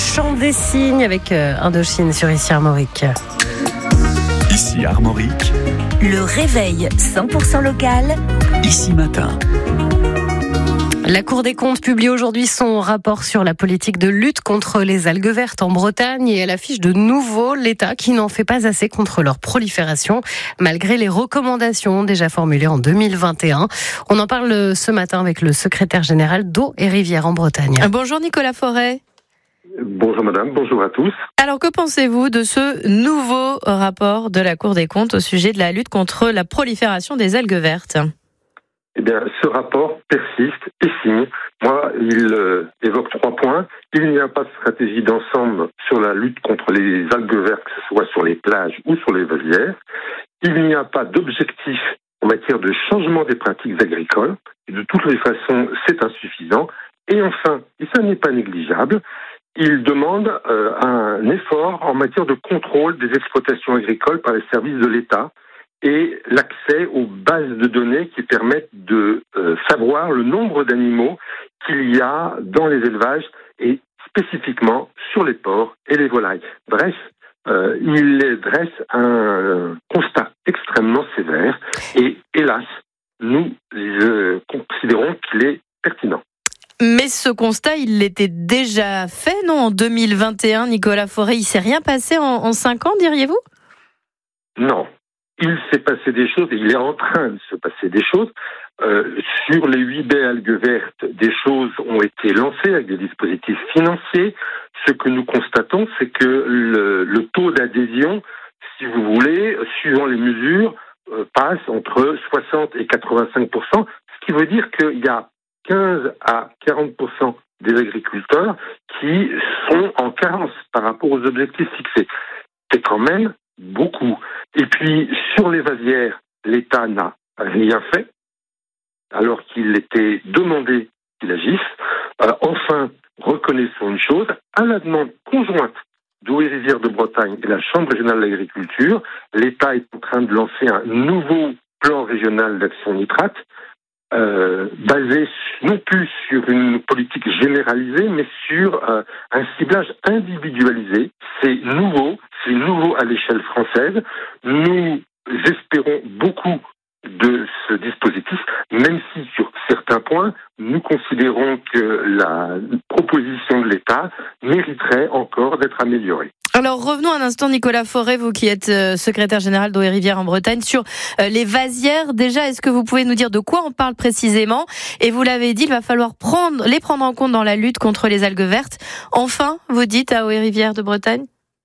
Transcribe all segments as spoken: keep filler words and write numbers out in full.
chant des cygnes avec euh, Indochine sur Ici Armorique. Ici Armorique. Le réveil cent pour cent local. Ici Matin. La Cour des comptes publie aujourd'hui son rapport sur la politique de lutte contre les algues vertes en Bretagne et elle affiche de nouveau l'État qui n'en fait pas assez contre leur prolifération, malgré les recommandations déjà formulées en deux mille vingt et un. On en parle ce matin avec le secrétaire général d'Eau et Rivières en Bretagne. Bonjour Nicolas Forêt. Bonjour madame, bonjour à tous. Alors que pensez-vous de ce nouveau rapport de la Cour des comptes au sujet de la lutte contre la prolifération des algues vertes ? Eh bien, ce rapport persiste et signe. Moi, il euh, évoque trois points. Il n'y a pas de stratégie d'ensemble sur la lutte contre les algues vertes, que ce soit sur les plages ou sur les vasières. Il n'y a pas d'objectif en matière de changement des pratiques agricoles. Et de toutes les façons, c'est insuffisant. Et enfin, et ça n'est pas négligeable, il demande euh, un effort en matière de contrôle des exploitations agricoles par les services de l'État et l'accès aux bases de données qui permettent de euh, savoir le nombre d'animaux qu'il y a dans les élevages et spécifiquement sur les porcs et les volailles. Bref, euh, il dresse un constat extrêmement sévère et hélas, nous euh, considérons qu'il est pertinent. Mais ce constat, il l'était déjà fait, non, en deux mille vingt et un, Nicolas Forêt. Il ne s'est rien passé en, en cinq ans, diriez-vous ? Non. Il s'est passé des choses et il est en train de se passer des choses. Euh, sur les huit baies algues vertes, des choses ont été lancées avec des dispositifs financiers. Ce que nous constatons, c'est que le, le taux d'adhésion, si vous voulez, suivant les mesures, euh, passe entre soixante et quatre-vingt-cinq pour cent, ce qui veut dire qu'il y a quinze à quarante pour cent des agriculteurs qui sont en carence par rapport aux objectifs fixés. C'est quand même beaucoup. Et puis, sur les vasières, l'État n'a rien fait, alors qu'il était demandé qu'il agisse. Euh, enfin, reconnaissons une chose, à la demande conjointe d'Eau et Rivières de Bretagne et la Chambre régionale de l'agriculture, l'État est en train de lancer un nouveau plan régional d'action nitrate, Euh, basé non plus sur une politique généralisée, mais sur euh, un ciblage individualisé. C'est nouveau, c'est nouveau à l'échelle française. Nous espérons beaucoup de ce dispositif, même si sur certains points, nous considérons que la proposition de l'État mériterait encore d'être améliorée. Alors revenons un instant, Nicolas Forêt, vous qui êtes euh, secrétaire général d'Eau et Rivières en Bretagne, sur euh, les vasières. Déjà, est-ce que vous pouvez nous dire de quoi on parle précisément ? Et vous l'avez dit, il va falloir prendre, les prendre en compte dans la lutte contre les algues vertes. Enfin, vous dites à Eau et Rivières de Bretagne ?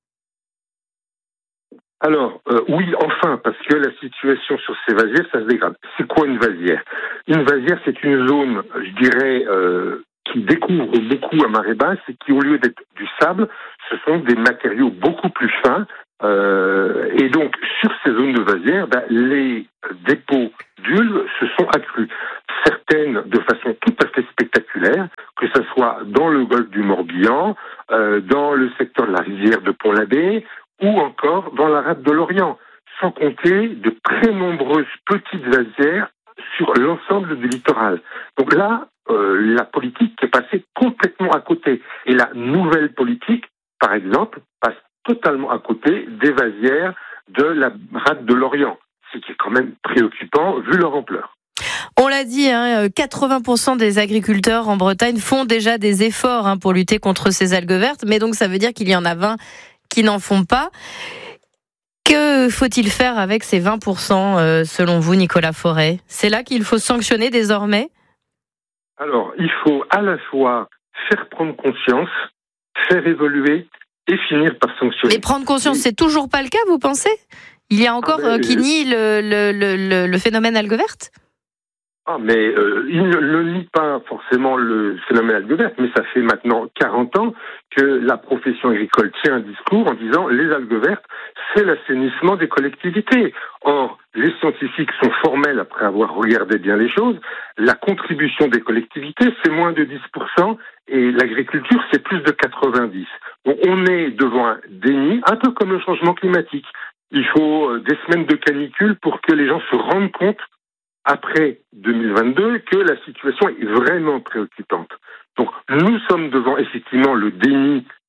Alors, euh, oui, enfin, parce que la situation sur ces vasières, ça se dégrade. C'est quoi une vasière ? Une vasière, c'est une zone, je dirais, euh, qui découvre beaucoup à marée basse et qui, au lieu d'être du sable, ce sont des matériaux beaucoup plus fins. Euh, et donc, sur ces zones de vasières, ben, les dépôts d'ulves se sont accrus. Certaines de façon tout à fait spectaculaire, que ce soit dans le golfe du Morbihan, euh, dans le secteur de la rivière de Pont-l'Abbé, ou encore dans la rade de l'Orient, sans compter de très nombreuses petites vasières sur l'ensemble du littoral. Donc là, euh, la politique est passée complètement à côté. Et la nouvelle politique, par exemple, passe totalement à côté des vasières de la rade de l'Orient, ce qui est quand même préoccupant vu leur ampleur. On l'a dit, hein, quatre-vingts pour cent des agriculteurs en Bretagne font déjà des efforts hein, pour lutter contre ces algues vertes, mais donc ça veut dire qu'il y en a vingt qui n'en font pas. Que faut-il faire avec ces vingt pour cent euh, selon vous, Nicolas Forêt ? C'est là qu'il faut sanctionner désormais ? Alors, il faut à la fois faire prendre conscience, faire évoluer et finir par sanctionner. Mais prendre conscience, c'est toujours pas le cas, vous pensez ? Il y a encore ah, mais, euh, qui nie le, le, le, le phénomène algues vertes ? Ah, mais euh, il ne le nie pas forcément le phénomène algues vertes, mais ça fait maintenant quarante ans que la profession agricole tient un discours en disant les algues vertes, c'est l'assainissement des collectivités. Or, les scientifiques sont formels après avoir regardé bien les choses. La contribution des collectivités, c'est moins de dix pour cent et l'agriculture, c'est plus de quatre-vingt-dix pour cent. Donc, on est devant un déni, un peu comme le changement climatique. Il faut des semaines de canicule pour que les gens se rendent compte après deux mille vingt-deux que la situation est vraiment préoccupante. Donc nous sommes devant effectivement le déni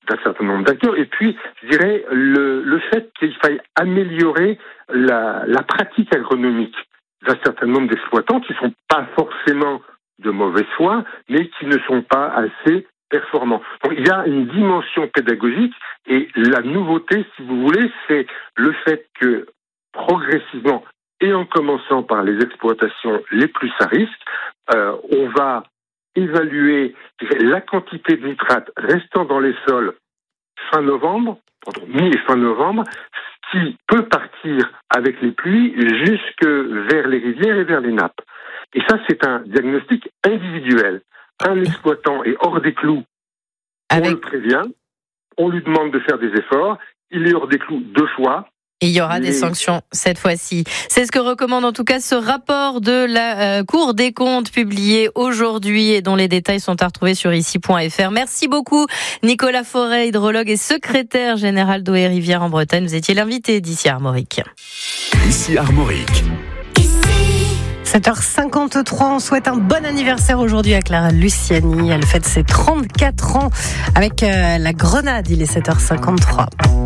d'un certain nombre d'acteurs. Et puis, je dirais, le, le fait qu'il faille améliorer la, la pratique agronomique d'un certain nombre d'exploitants qui ne sont pas forcément de mauvaise foi, mais qui ne sont pas assez performants. Donc, il y a une dimension pédagogique et la nouveauté, si vous voulez, c'est le fait que progressivement, et en commençant par les exploitations les plus à risque, euh, on va évaluer la quantité de nitrates restant dans les sols fin novembre, entre mi et fin novembre, qui peut partir avec les pluies jusque vers les rivières et vers les nappes. Et ça, c'est un diagnostic individuel. Un exploitant est hors des clous, on avec... le prévient, on lui demande de faire des efforts, il est hors des clous deux fois. Et il y aura des sanctions cette fois-ci. C'est ce que recommande en tout cas ce rapport de la euh, Cour des comptes publié aujourd'hui et dont les détails sont à retrouver sur ici point f r. Merci beaucoup Nicolas Forêt, hydrologue et secrétaire général d'Eau et Rivière en Bretagne. Vous étiez l'invité d'ici Armorique. Ici Armorique. sept heures cinquante-trois, on souhaite un bon anniversaire aujourd'hui à Clara Luciani. Elle fête ses trente-quatre ans avec euh, la Grenade. Il est sept heures cinquante-trois.